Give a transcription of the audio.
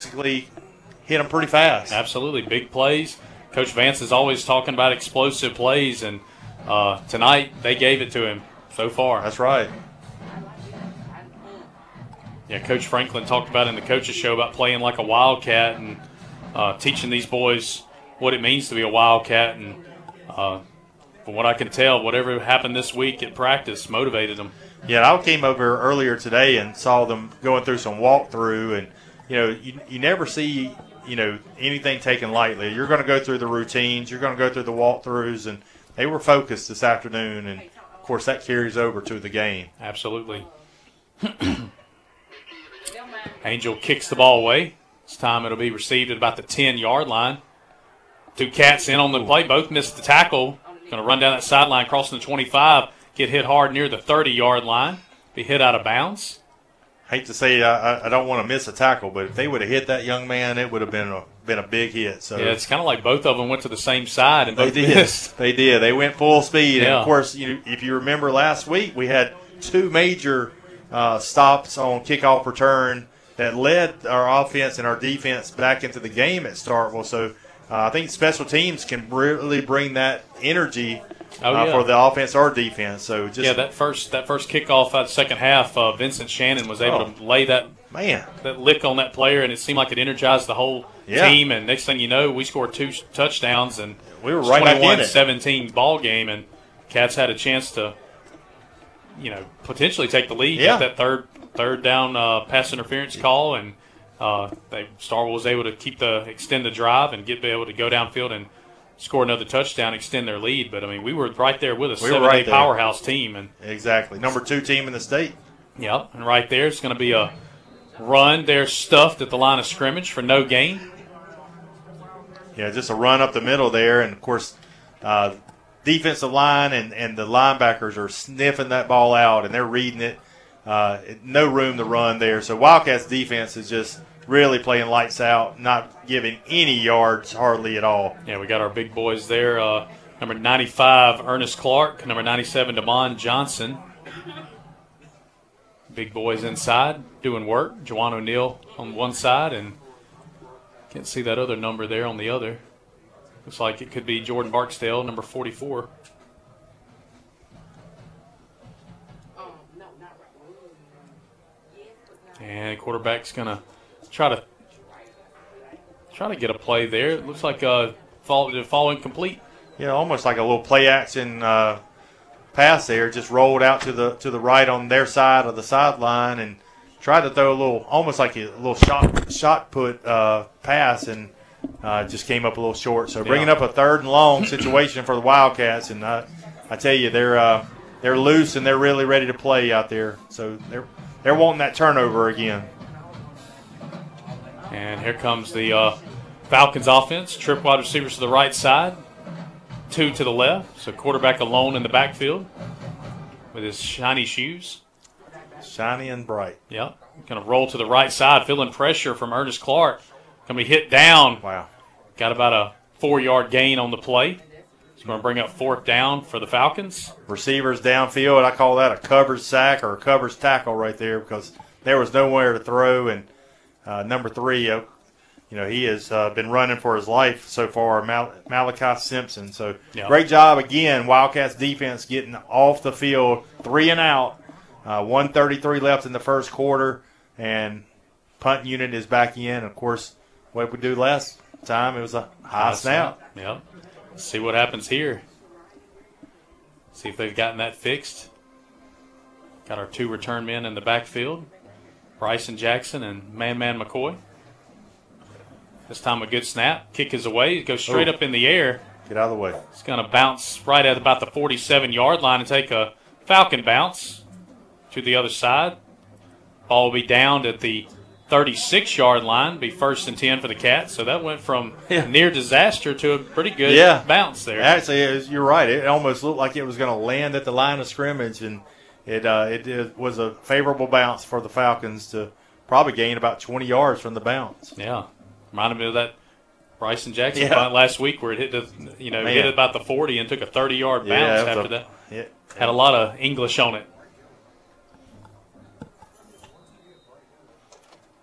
basically hit them pretty fast. Absolutely. Big plays. Coach Vance is always talking about explosive plays, and tonight they gave it to him so far. That's right. Yeah, Coach Franklin talked about in the coaches show about playing like a Wildcat and teaching these boys what it means to be a Wildcat. And from what I can tell, whatever happened this week at practice motivated them. Yeah, I came over earlier today and saw them going through some walkthrough, and you never see anything taken lightly. You're going to go through the routines, you're going to go through the walkthroughs, and they were focused this afternoon, and of course that carries over to the game. Absolutely. Angel kicks the ball away. This time it'll be received at about the 10-yard line. Two Cats in on the play, both missed the tackle. Going to run down that sideline, crossing the 25. Get hit hard near the 30-yard line. Be hit out of bounds. Hate to say I don't want to miss a tackle, but if they would have hit that young man, it would have been a big hit. So yeah, it's kind of like both of them went to the same side and both missed. They did. They went full speed. Yeah. And, of course, if you remember last week, we had two major stops on kickoff return that led our offense and our defense back into the game at Starkville. So I think special teams can really bring that energy for the offense or defense. So that first kickoff out of the second half, Vincent Shannon was able to lay that lick on that player, and it seemed like it energized the whole team. And next thing you know, we scored two touchdowns, and we were right back in it. 21-17 ball game, and Cats had a chance to, potentially take the lead. Got that third down pass interference call, and Starkville was able to extend the drive and be able to go downfield and score another touchdown, extend their lead. But, we were right there with a 7A powerhouse team. And exactly. Number 2 team in the state. Yep. And right there it's going to be a run. They're stuffed at the line of scrimmage for no gain. Yeah, just a run up the middle there. And, of course, defensive line and the linebackers are sniffing that ball out, and they're reading it. No room to run there. So Wildcats defense is just really playing lights out, not giving any yards hardly at all. Yeah, we got our big boys there. Number 95, Ernest Clark. Number 97, Damon Johnson. Big boys inside doing work. Juwan O'Neill on one side, and can't see that other number there on the other. Looks like it could be Jordan Barksdale, number 44. And quarterback's going to try to get a play there. It looks like fall incomplete. Yeah, almost like a little play action pass there. Just rolled out to the right on their side of the sideline and tried to throw almost like a little shot put pass, and just came up a little short. So bringing up a 3rd and long situation for the Wildcats, and I tell you they're loose and they're really ready to play out there. So they're wanting that turnover again. And here comes the Falcons offense. Trip wide receivers to the right side, 2 to the left. So quarterback alone in the backfield with his shiny shoes. Shiny and bright. Yep. Going to roll to the right side, feeling pressure from Ernest Clark. Going to be hit down. Wow. Got about a 4-yard gain on the play. It's going to bring up 4th down for the Falcons. Receivers downfield. I call that a coverage sack or a coverage tackle right there, because there was nowhere to throw. And number 3, he has been running for his life so far, Malachi Simpson. So Great job again. Wildcats defense getting off the field, 3 and out. 1:33 left in the first quarter, and punt unit is back in. Of course, what did we do last time? It was a high snap. Yep. Let's see what happens here. See if they've gotten that fixed. Got our 2 return men in the backfield, Bryson Jackson and Man McCoy. This time a good snap. Kick is away. It goes straight up in the air. Get out of the way. It's going to bounce right at about the 47-yard line and take a Falcon bounce to the other side. Ball will be down at the 36-yard line, be 1st and 10 for the Cats. So that went from near disaster to a pretty good bounce there. Actually, you're right. It almost looked like it was going to land at the line of scrimmage, and it was a favorable bounce for the Falcons to probably gain about 20 yards from the bounce. Yeah. Reminded me of that Bryson Jackson punt last week where it hit about the 40 and took a 30-yard bounce after that. Had a lot of English on it.